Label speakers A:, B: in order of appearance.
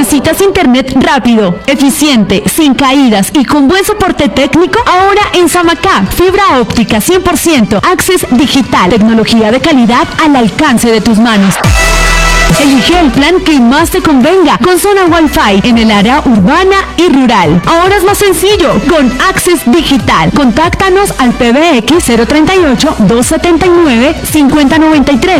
A: ¿Necesitas internet rápido, eficiente, sin caídas y con buen soporte técnico? Ahora en Samacá, fibra óptica 100%, Access Digital, tecnología de calidad al alcance de tus manos. Elige el plan que más te convenga, con zona Wi-Fi en el área urbana y rural. Ahora es más sencillo, con Access Digital. Contáctanos al PBX 038-279-5093